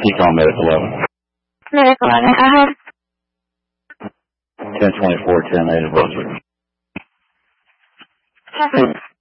Econ Medic 11. Medic 11, go ahead. 1024, 10 8 Brunswick. Traffic.